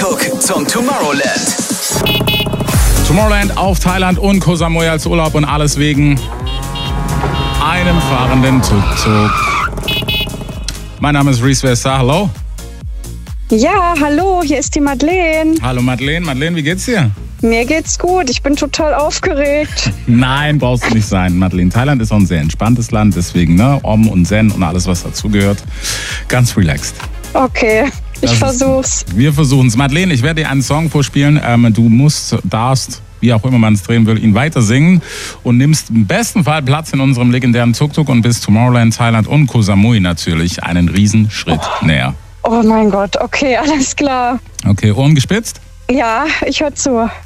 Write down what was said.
Tuk-Tuk zum Tomorrowland. Tomorrowland auf Thailand und Koh Samui als Urlaub und alles wegen einem fahrenden Tuk-Tuk. Mein Name ist Reese Wester, hallo. Ja, hallo, hier ist die Madeleine. Hallo Madeleine. Madeleine, wie geht's dir? Mir geht's gut, ich bin total aufgeregt. Nein, brauchst du nicht sein, Madeleine. Thailand ist auch ein sehr entspanntes Land, deswegen Om und Zen und alles, was dazugehört. Ganz relaxed. Okay, ich versuch's. Wir versuchen's. Madeleine, ich werde dir einen Song vorspielen. Du darfst, wie auch immer man es drehen will, ihn weiter singen und nimmst im besten Fall Platz in unserem legendären Tuk-Tuk und bis Tomorrowland, Thailand und Koh Samui natürlich einen Riesenschritt näher. Oh mein Gott, okay, alles klar. Okay, Ohren gespitzt? Ja, ich höre zu.